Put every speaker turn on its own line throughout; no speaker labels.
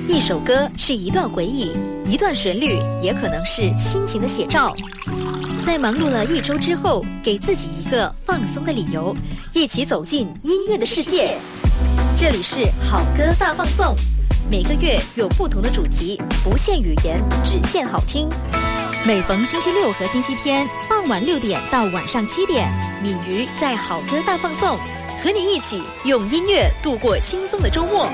一首歌是一段回忆，一段旋律也可能是心情的写照。在忙碌了一周之后，给自己一个放松的理由，一起走进音乐的世界。这里是好歌大放送，每个月有不同的主题，不限语言，只限好听。每逢星期六和星期天傍晚6点到晚上7点，敏瑜在好歌大放送，和你一起用音乐度过轻松的周末。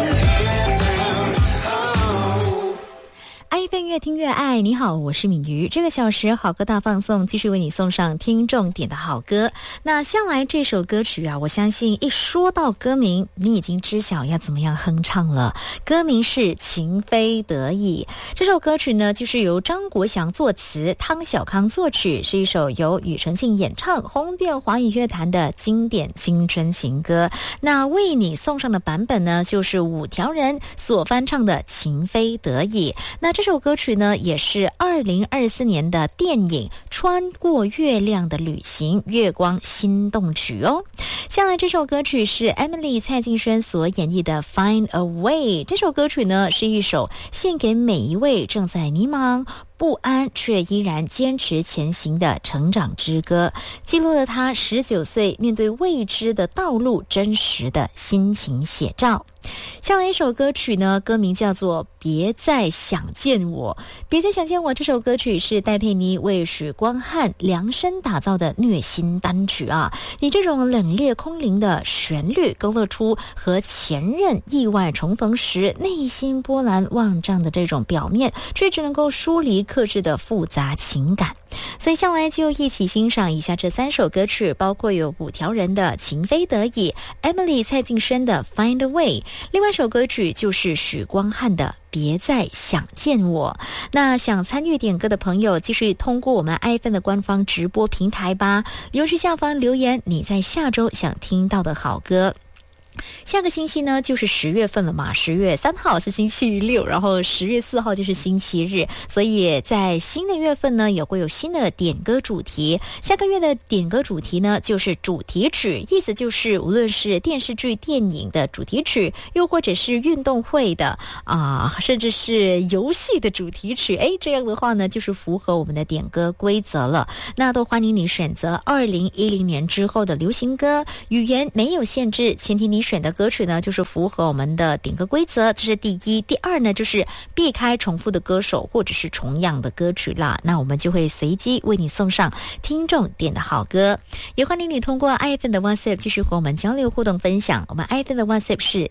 爱越听越爱，你好，我是敏瑜。这个小时好歌大放送继续为你送上听众点的好歌。那向来这首歌曲啊，我相信一说到歌名，你已经知晓要怎么样哼唱了。歌名是情非得已。这首歌曲呢，就是由张国祥作词，汤小康作曲，是一首由庾澄庆演唱，红遍华语乐坛的经典青春情歌。那为你送上的版本呢，就是五条人所翻唱的情非得已。那这首歌曲呢，也是2024年的电影《穿过月亮的旅行》月光心动曲哦。下来这首歌曲是 Emily 蔡敬轩所演绎的 Find a Way。 这首歌曲呢，是一首献给每一位正在迷茫不安却依然坚持前行的成长之歌，记录了他19岁面对未知的道路真实的心情写照。下来一首歌曲呢，歌名叫做别再想见我。别再想见我这首歌曲是戴佩妮为许光汉量身打造的虐心单曲啊，以这种冷冽空灵的旋律勾勒出和前任意外重逢时内心波澜万丈的这种表面，却只能够疏离克制的复杂情感。所以上来就一起欣赏一下这3首歌曲，包括有五条人的情非得已， Emily 蔡敬轩的 Find a Way， 另外一首歌曲就是许光汉的别再想见我。那想参与点歌的朋友，继续通过我们爱分的官方直播平台吧，留言下方留言你在下周想听到的好歌。下个星期呢就是10月份了嘛，10月3号是星期六，然后10月4号就是星期日，所以在新的月份呢也会有新的点歌主题。下个月的点歌主题呢就是主题曲，意思就是无论是电视剧电影的主题曲，又或者是运动会的甚至是游戏的主题曲，这样的话呢就是符合我们的点歌规则了。那都欢迎你选择2010年之后的流行歌，语言没有限制，前提你选的歌曲呢就是符合我们的点歌规则，这是第一。第二呢，就是避开重复的歌手或者是重样的歌曲啦，那我们就会随机为你送上听众点的好歌。也欢迎你通过爱分的 WhatsApp 继续和我们交流互动分享，我们爱分的 WhatsApp 是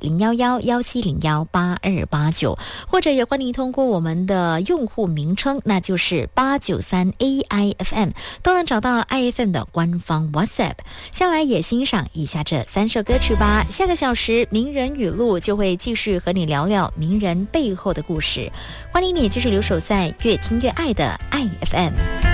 011-1701-8289，或者也欢迎你通过我们的用户名称，那就是893AIFM， 都能找到爱分的官方 WhatsApp。 下来也欣赏一下这3首歌曲吧。下个小时名人语录就会继续和你聊聊名人背后的故事，欢迎你继续留守在越听越爱的爱 FM。